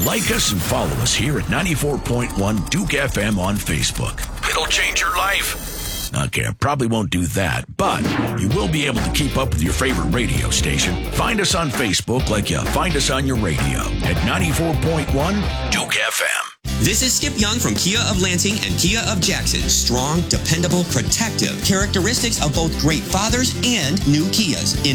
like us and follow us here at 94.1 Duke FM on Facebook. It'll change your life. Okay, I probably won't do that, but you will be able to keep up with your favorite radio station. Find us on Facebook like you find us on your radio at 94.1 Duke FM. This is Skip Young from Kia of Lansing and Kia of Jackson. Strong, dependable, protective. Characteristics of both great fathers and new Kias.